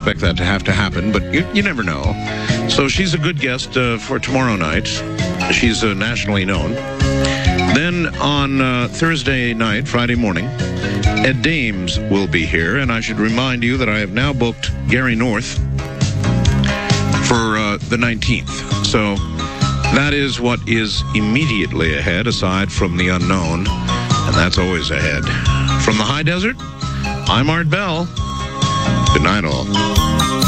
expect that to happen, but you never know. So she's a good guest for tomorrow night. She's nationally known. Then on Thursday night, Friday morning, Ed Dames will be here, and I should remind you that I have now booked Gary North for the 19th. So that is what is immediately ahead, aside from the unknown, and that's always ahead. From the high desert, I'm Art Bell. Good night, all.